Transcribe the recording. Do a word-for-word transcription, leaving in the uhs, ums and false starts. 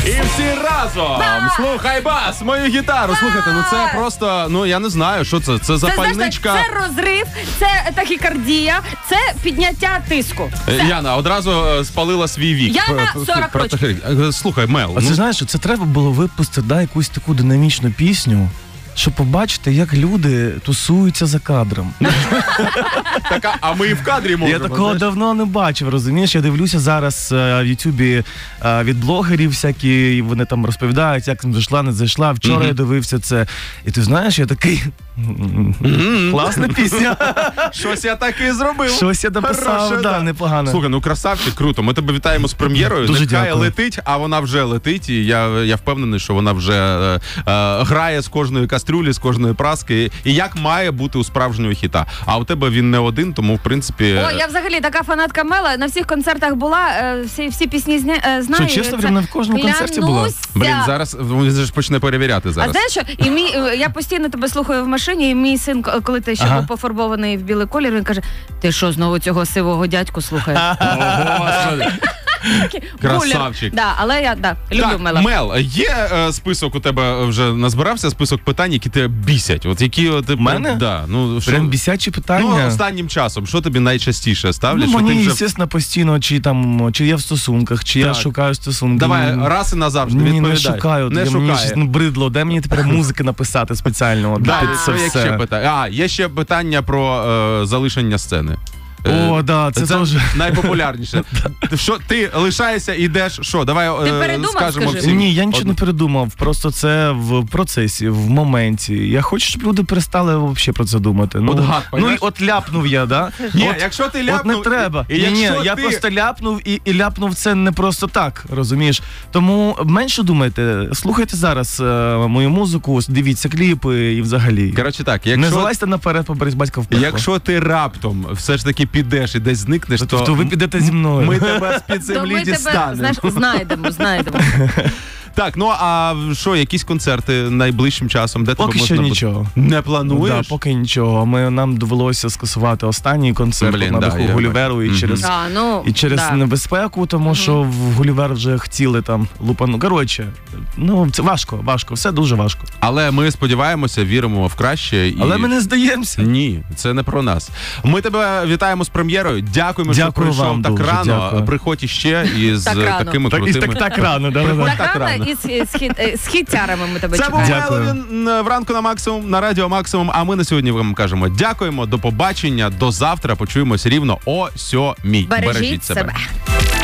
І всі разом слухай бас, мою гітару. Слухайте, ну це просто, ну я не знаю, що це. Це запальничка. Це, це розрив, це тахікардія, це підняття тиску. Це. Яна одразу спалила свій вік. Яна сорок років. Слухай, Мел. А ну... ти знаєш, що це треба було випустити, да, якусь таку динамічну пісню, щоб побачити, як люди тусуються за кадром. Так, а ми і в кадрі можемо. Я такого знаєш? давно не бачив, розумієш? Я дивлюся зараз в Ютубі від блогерів всякі, вони там розповідають, як зайшла, не зайшла. Вчора mm-hmm. я дивився це. І ти знаєш, я такий... Mm-hmm. Класна пісня. Щось я так і зробив. Щось я написав, Хороше, да, да, непогано. Слухай, ну красавчик, круто. Ми тебе вітаємо з прем'єрою. Дуже Нехай дякую. летить, а вона вже летить. І я, я впевнений, що вона вже е, е, грає з кожної кастрюлі, з кожної праски. І як має бути у справжнього хіта. А у тебе він не один, тому в принципі... О, я взагалі така фанатка Мела. На всіх концертах була, всі, всі пісні зня... знаю. Що, чесно, прямо в кожному концерті була? Блін, зараз він ж почне перевіряти зараз. А знаєш що? І мій, я постійно тебе слухаю в машині, і мій син, коли ти ще ага. був пофарбований в білий колір, він каже, ти що, знову цього сивого дядьку слухаєш? Красавчик. Да, але я да, люблю так, Мела. Мел, є е, список у тебе вже назбирався, список питань, які тебе бісять? От які от ти мене? Да, ну прям що... бісячі питання. Ну, останнім часом, що тобі найчастіше ставлять? Ну, мені, вже... звісно, постійно, чи там, чи я в стосунках, чи так. я шукаю стосунки. Давай, раз і назавжди Ні, відповідай. не шукаю, не я, шукає. Мені щось бридло, де мені тепер музики написати спеціально? Да, під це є все. ще питання. А, є ще питання про е, залишення сцени. О, да, це, це дуже найпопулярніше. Що ти лишаєшся, йдеш, що? Давай ти е, передумав, скажемо скажи? всім. Ні, я нічого Од... не передумав, просто це в процесі, в моменті. Я хочу, щоб люди перестали взагалі про це думати. Ну, от гад, ну і от ляпнув я, да? Ні, от, якщо ти ляпнув... От не треба. І, і ні, ні, ти... я просто ляпнув і, і ляпнув це не просто так, розумієш? Тому менше думайте, слухайте зараз е, мою музику, дивіться кліпи і взагалі. Коротше так, якщо... Не залазьте наперед, поберись батька в пекло. Якщо ти раптом все ж таки підеш і десь зникнеш, то... То ви підете зі мною. Ми тебе з-під землі дістанемо. Знаєш, знайдемо, знайдемо. Так, ну а що, якісь концерти найближчим часом? Де поки тебе що можна нічого. Буде? Не плануєш? Да, поки нічого. Ми, нам довелося скасувати останній концерт Блін, на да, даху Гуліверу і mm-hmm. через, а, ну, і через да. небезпеку, тому mm-hmm. що в Гулівер вже хотіли там лупану. Коротше, ну це важко, важко, все дуже важко. Але ми сподіваємося, віримо в краще. І... Але ми не здаємося. Ні, це не про нас. Ми тебе вітаємо з прем'єрою. Дякуємо, Дякую що прийшов вам так дуже, рано. дякую. Приходь іще із так такими так, крутими... Так, так рано, да, Приходь так, так рано. І з, з, хіт, з хіттярами ми тебе Це чекаємо. був Меловін вранку на максимум, на радіо Максимум. А ми на сьогодні вам кажемо дякуємо, до побачення, до завтра. Почуємось рівно о сьомій. Бережіть, Бережіть себе. себе.